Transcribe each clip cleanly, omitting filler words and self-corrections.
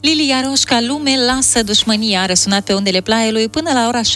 Lili Iaroșca, lume lasă dușmânia, a răsunat pe undele Plaiului până la ora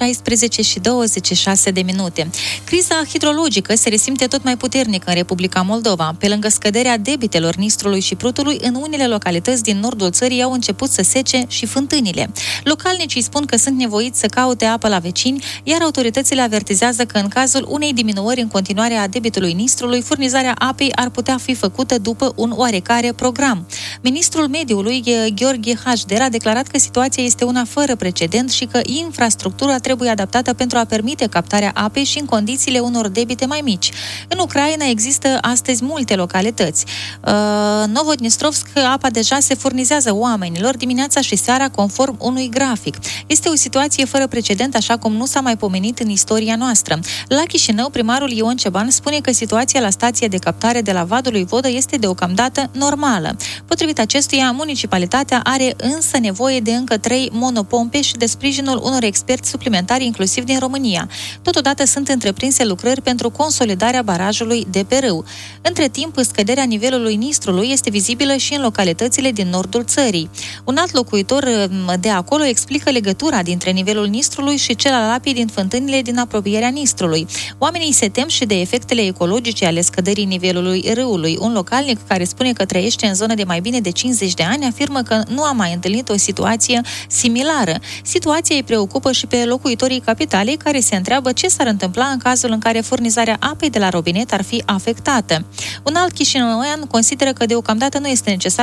16:26. Criza hidrologică se resimte tot mai puternic în Republica Moldova. Pe lângă scăderea debitelor Nistrului și Prutului, în unele localități din nordul țării au început să sece și fântânile. Localnicii spun că sunt nevoiți să caute apă la vecini, iar autoritățile avertizează că în cazul unei diminuări în continuare a debitului Nistrului, furnizarea apei ar putea fi făcută după un oarecare program. Ministrul Mediului, Gheorghe Hașder, a declarat că situația este una fără precedent și că infrastructura trebuie adaptată pentru a permite captarea apei și în condițiile unor debite mai mici. În Ucraina există astăzi multe localități. Novodnistrovsk, apa deja se furnizează oamenilor dimineața și seara conform unui grafic. Este o situație fără precedent, așa cum nu s-a mai pomenit în istoria noastră. La Chișinău, primarul Ion Ceban spune că situația la stația de captare de la Vadul lui Vodă este deocamdată normală. Potrivit acestuia, municipalitatea are însă nevoie de încă 3 monopompe și de sprijinul unor experți suplimentari, inclusiv din România. Totodată sunt întreprinse lucrări pentru consolidarea barajului de pe râu. Între timp, scăderea nivelului Nistrului este vizibilă și în localitățile din nordul țării. Un alt locuitor de acolo explică legătura dintre nivelul Nistrului și cel al apei din fântânile din apropierea Nistrului. Oamenii se tem și de efectele ecologice ale scăderii nivelului râului. Un localnic care spune că trăiește în zonă de mai bine de 50 de ani afirmă că nu a mai întâlnit o situație similară. Situația îi preocupă și pe locuitorii capitalei, care se întreabă ce s-ar întâmpla în cazul în care furnizarea apei de la robinet ar fi afectată. Un alt chișinăuean consideră că deocamdată nu este necesar